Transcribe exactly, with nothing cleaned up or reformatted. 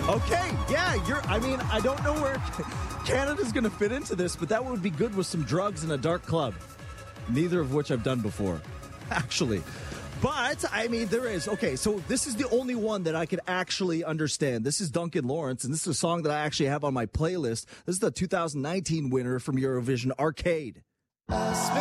Okay, yeah, you're. I mean, I don't know where Canada's going to fit into this, but that would be good with some drugs in a dark club. Neither of which I've done before, actually. But, I mean, there is. Okay, so this is the only one that I could actually understand. This is Duncan Lawrence, and this is a song that I actually have on my playlist. This is the two thousand nineteen winner from Eurovision, Arcade.